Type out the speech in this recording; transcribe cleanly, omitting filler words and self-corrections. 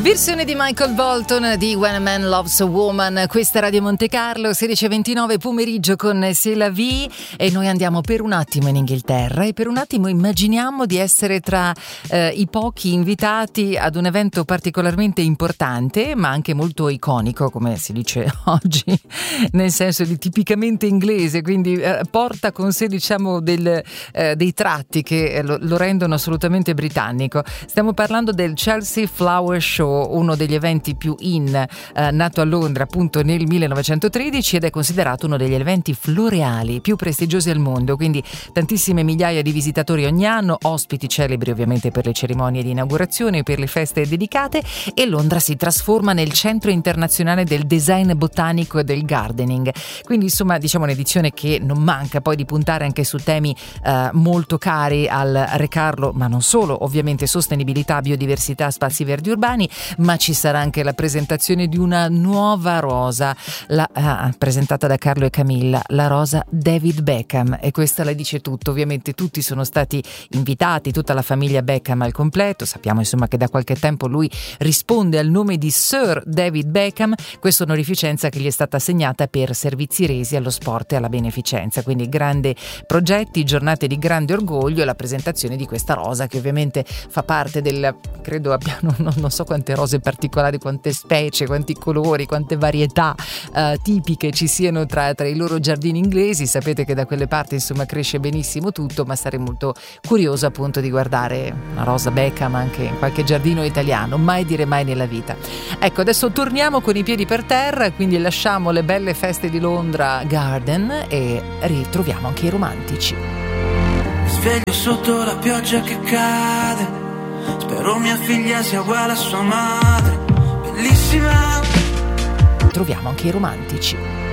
Versione di Michael Bolton di When a Man Loves a Woman. Questa è Radio Monte Carlo, 16:29 pomeriggio con C'est la vie, e noi andiamo per un attimo in Inghilterra e per un attimo immaginiamo di essere tra i pochi invitati ad un evento particolarmente importante ma anche molto iconico, come si dice oggi, nel senso di tipicamente inglese, quindi porta con sé, diciamo, dei tratti che lo rendono assolutamente britannico. Stiamo parlando del Chelsea Flower Show, uno degli eventi più nato a Londra appunto nel 1913 ed è considerato uno degli eventi floreali più prestigiosi al mondo, quindi tantissime migliaia di visitatori ogni anno, ospiti celebri ovviamente per le cerimonie di inaugurazione e per le feste dedicate, e Londra si trasforma nel centro internazionale del design botanico e del gardening. Quindi insomma, diciamo, un'edizione che non manca poi di puntare anche su temi molto cari al Re Carlo, ma non solo, ovviamente sostenibilità, biodiversità, spazi verdi urbani, ma ci sarà anche la presentazione di una nuova rosa, presentata da Carlo e Camilla, la rosa David Beckham, e questa la dice tutto. Ovviamente tutti sono stati invitati, tutta la famiglia Beckham al completo. Sappiamo insomma che da qualche tempo lui risponde al nome di Sir David Beckham, questa onorificenza che gli è stata assegnata per servizi resi allo sport e alla beneficenza, quindi grandi progetti, giornate di grande orgoglio e la presentazione di questa rosa che ovviamente fa parte del, credo abbiano non so quante rose particolari, quante specie, quanti colori, quante varietà tipiche ci siano tra i loro giardini inglesi. Sapete che da quelle parti insomma cresce benissimo tutto, ma sarei molto curiosa appunto di guardare una rosa Beckham anche in qualche giardino italiano, mai dire mai nella vita. Ecco, adesso torniamo con i piedi per terra, quindi lasciamo le belle feste di Londra Garden e ritroviamo anche i romantici. Mi sveglio sotto la pioggia che cade, spero mia figlia sia uguale a sua madre, bellissima. Troviamo anche i romantici.